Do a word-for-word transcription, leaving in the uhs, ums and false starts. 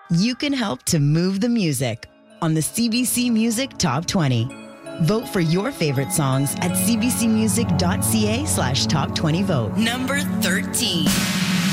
you can help to move the music on the C B C Music Top twenty. Vote for your favorite songs at cbcmusic.ca slash top 20 vote. Number thirteen.